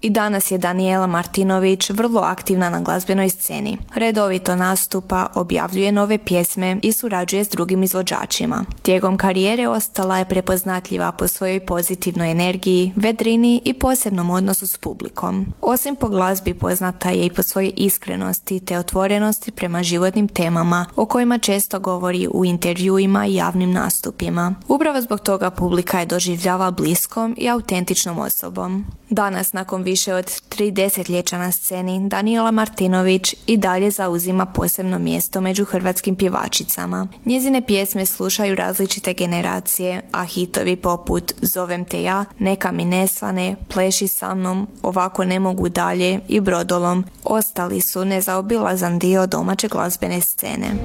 i danas je Danijela Martinović vrlo aktivna na glazbenoj sceni. Redovito nastupa, objavljuje nove pjesme i surađuje s drugim izvođačima. Tijekom karijere ostala je prepoznatljiva po svojoj pozitivnoj energiji, vedrini i posebnom odnosu s publikom. Osim po glazbi, poznata je i po svojoj iskrenosti te otvorenosti prema životnim temama o kojima često govori u intervjuima i javnim nastupima. Upravo zbog toga publika je doživljava bliskom i autentičnom osobom. Danas, nakon više od 3 desetljeća na sceni, Danijela Martinović i dalje zauzima posebno mjesto među hrvatskim pjevačicama. Njezine pjesme slušaju različite generacije, a hitovi poput Zovem te ja, Neka mi ne svane, Pleši sa mnom, Ovako ne mogu dalje i Brodolom ostali su nezaobilazan dio domaće glazbene scene.